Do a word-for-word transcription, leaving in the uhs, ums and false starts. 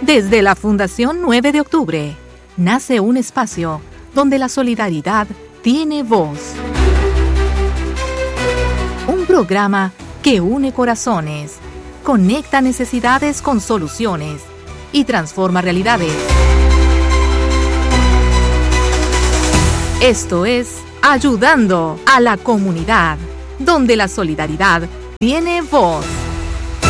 Desde la Fundación nueve de octubre, nace un espacio donde la solidaridad tiene voz. Un programa que une corazones, conecta necesidades con soluciones y transforma realidades. Esto es Ayudando a la Comunidad, donde la solidaridad tiene voz.